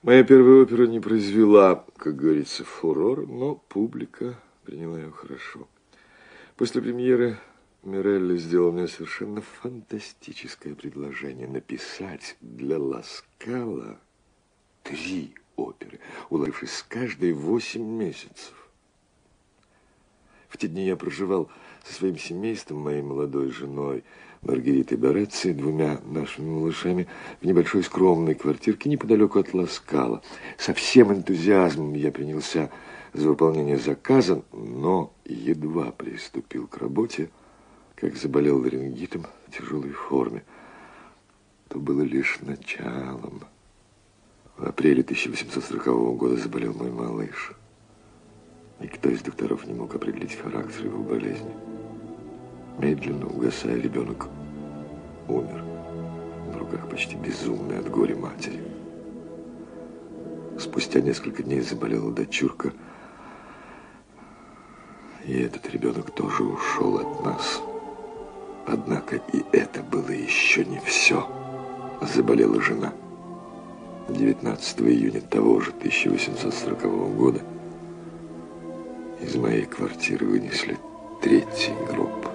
Моя первая опера не произвела, как говорится, фурор, но публика приняла ее хорошо. После премьеры Мирелли сделал мне совершенно фантастическое предложение написать для Ла Скала 3 оперы, уложившись с каждой 8 месяцев. В те дни я проживал со своим семейством, моей молодой женой Маргаритой Борецци и 2 нашими малышами в небольшой скромной квартирке неподалеку от Ла Скала. Со всем энтузиазмом я принялся за выполнение заказа, но едва приступил к работе, как заболел ларингитом в тяжелой форме. То было лишь началом. В апреле 1840 года заболел мой малыш. Никто из докторов не мог определить характер его болезни. Медленно угасая, ребенок умер на руках почти безумной от горя матери. Спустя несколько дней заболела дочурка, и этот ребенок тоже ушел от нас. Однако и это было еще не все. Заболела жена. 19 июня того же 1840 года из моей квартиры вынесли 3-й гроб.